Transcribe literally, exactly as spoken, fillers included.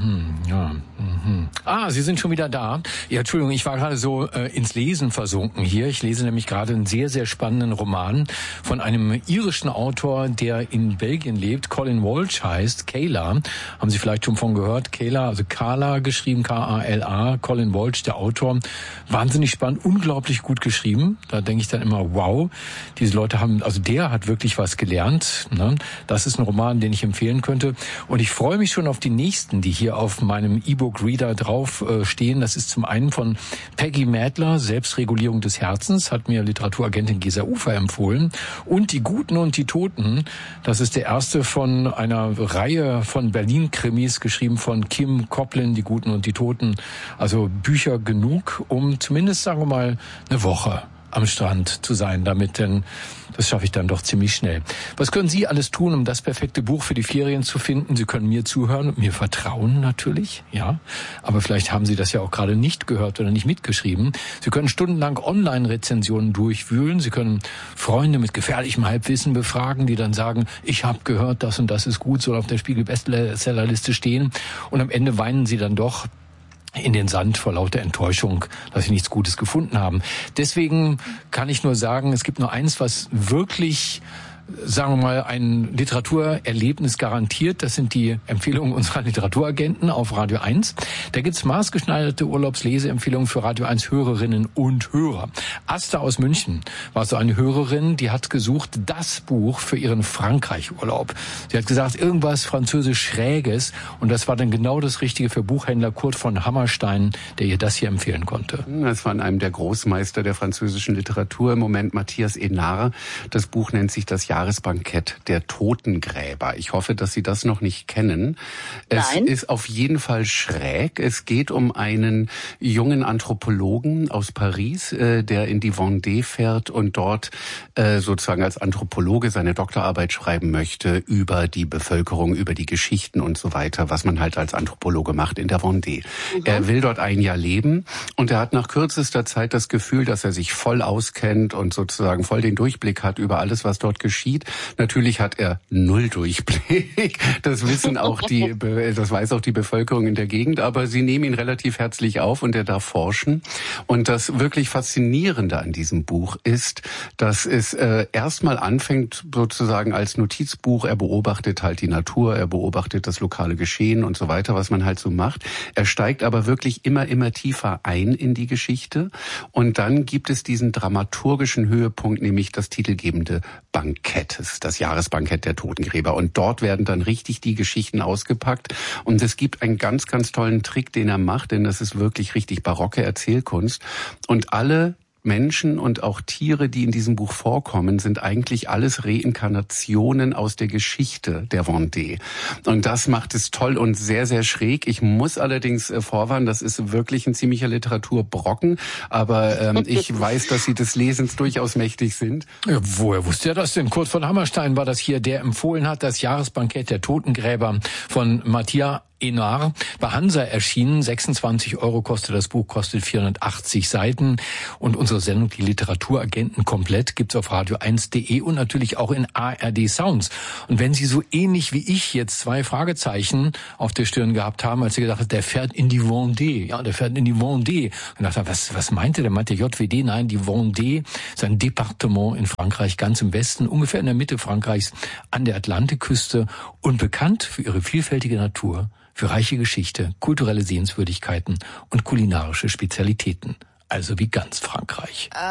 Mhm, ja. Mhm. Ah, Sie sind schon wieder da. Ja, Entschuldigung, ich war gerade so äh, ins Lesen versunken hier. Ich lese nämlich gerade einen sehr, sehr spannenden Roman von einem irischen Autor, der in Belgien lebt. Colin Walsh heißt, Kayla. Haben Sie vielleicht schon von gehört? Kayla, also Carla geschrieben, K A L A. Colin Walsh, der Autor. Wahnsinnig spannend, unglaublich gut geschrieben. Da denke ich dann immer, wow, diese Leute haben, also der hat wirklich was gelernt. Ne? Das ist ein Roman, den ich empfehlen könnte. Und ich freue mich schon auf die nächsten, die hier auf meinem E-Book-Reader drauf äh, stehen. Das ist zum einen von Peggy Madler, Selbstregulierung des Herzens, hat mir Literaturagentin Gesa Ufer empfohlen. Und Die Guten und die Toten, das ist der erste von einer Reihe von Berlin-Krimis, geschrieben von Kim Koplin, Die Guten und die Toten. Also Bücher genug, um zumindest, sagen wir mal, eine Woche am Strand zu sein damit, denn das schaffe ich dann doch ziemlich schnell. Was können Sie alles tun, um das perfekte Buch für die Ferien zu finden? Sie können mir zuhören und mir vertrauen natürlich, ja. Aber vielleicht haben Sie das ja auch gerade nicht gehört oder nicht mitgeschrieben. Sie können stundenlang Online-Rezensionen durchwühlen. Sie können Freunde mit gefährlichem Halbwissen befragen, die dann sagen, ich habe gehört, das und das ist gut, soll auf der Spiegel-Bestsellerliste stehen. Und am Ende weinen Sie dann doch in den Sand vor lauter Enttäuschung, dass sie nichts Gutes gefunden haben. Deswegen kann ich nur sagen, es gibt nur eins, was wirklich, sagen wir mal, ein Literaturerlebnis garantiert. Das sind die Empfehlungen unserer Literaturagenten auf Radio eins. Da gibt's maßgeschneiderte Urlaubsleseempfehlungen für Radio eins Hörerinnen und Hörer. Asta aus München war so eine Hörerin, die hat gesucht das Buch für ihren Frankreich-Urlaub. Sie hat gesagt, irgendwas französisch Schräges, und das war dann genau das Richtige für Buchhändler Kurt von Hammerstein, der ihr das hier empfehlen konnte. Das war von einem der Großmeister der französischen Literatur im Moment, Matthias Enard. Das Buch nennt sich Das Jahresbankett der Totengräber. Ich hoffe, dass Sie das noch nicht kennen. Es Nein. ist auf jeden Fall schräg. Es geht um einen jungen Anthropologen aus Paris, äh, der in die Vendée fährt und dort äh, sozusagen als Anthropologe seine Doktorarbeit schreiben möchte über die Bevölkerung, über die Geschichten und so weiter, was man halt als Anthropologe macht in der Vendée. Mhm. Er will dort ein Jahr leben und er hat nach kürzester Zeit das Gefühl, dass er sich voll auskennt und sozusagen voll den Durchblick hat über alles, was dort geschieht. Natürlich hat er null Durchblick. Das wissen auch die, das weiß auch die Bevölkerung in der Gegend, aber sie nehmen ihn relativ herzlich auf und er darf forschen. Und das wirklich Faszinierende an diesem Buch ist, dass es äh, erstmal anfängt sozusagen als Notizbuch. Er beobachtet halt die Natur, er beobachtet das lokale Geschehen und so weiter, was man halt so macht. Er steigt aber wirklich immer, immer tiefer ein in die Geschichte. Und dann gibt es diesen dramaturgischen Höhepunkt, nämlich das titelgebende Bankett, das Jahresbankett der Totengräber. Und dort werden dann richtig die Geschichten ausgepackt. Und es gibt einen ganz, ganz tollen Trick, den er macht, denn das ist wirklich richtig barocke Erzählkunst. Und alle Menschen und auch Tiere, die in diesem Buch vorkommen, sind eigentlich alles Reinkarnationen aus der Geschichte der Vendée. Und das macht es toll und sehr, sehr schräg. Ich muss allerdings vorwarnen, das ist wirklich ein ziemlicher Literaturbrocken, aber ähm, ich weiß, dass Sie des Lesens durchaus mächtig sind. Ja, woher wusste er das denn? Kurt von Hammerstein war das hier, der empfohlen hat, das Jahresbankett der Totengräber von Matthias Enard, bei Hansa erschienen. sechsundzwanzig Euro kostet das Buch, kostet vierhundertachtzig Seiten. Und unsere Sendung, die Literaturagenten komplett, gibt's auf radio eins punkt de und natürlich auch in A R D Sounds. Und wenn Sie so ähnlich wie ich jetzt zwei Fragezeichen auf der Stirn gehabt haben, als Sie gedacht haben, der fährt in die Vendée, ja, der fährt in die Vendée. Und dachte, was, was meinte der? Meinte J W D? Nein, die Vendée ist ein Departement in Frankreich, ganz im Westen, ungefähr in der Mitte Frankreichs, an der Atlantikküste und bekannt für ihre vielfältige Natur, für reiche Geschichte, kulturelle Sehenswürdigkeiten und kulinarische Spezialitäten. Also wie ganz Frankreich.